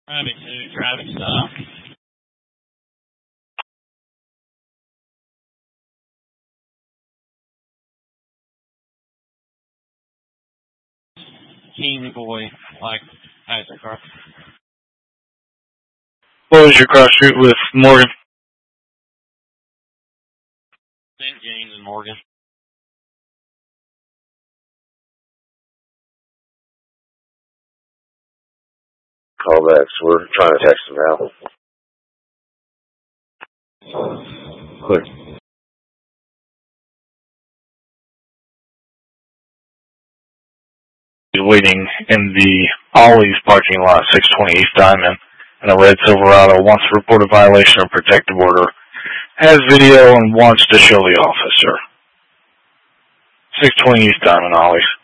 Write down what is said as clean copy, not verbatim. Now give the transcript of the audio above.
Traffic 2, traffic stop. King boy, like passenger car. What was your cross street with Morgan? St. James and Morgan. Callbacks. We're trying to text them now. Clear. Waiting in the Ollie's parking lot, 620 East Diamond, and a red Silverado wants to report a violation of protective order, has video, and wants to show the officer. 620 East Diamond, Ollie's.